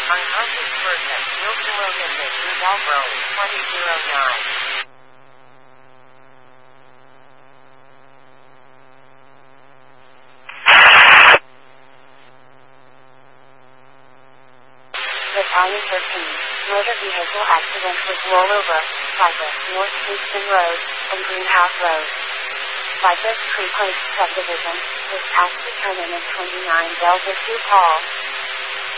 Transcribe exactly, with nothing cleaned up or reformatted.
Unconscious person, Wilkewil Nimnik, Rudolph Road, twenty oh nine. Battalion thirteen, motor vehicle accident with rollover, cyclist, North Kingston Road, and Greenhouse Road. Cypress Creek Heights subdivision, this past determinant twenty-nine Delta two call.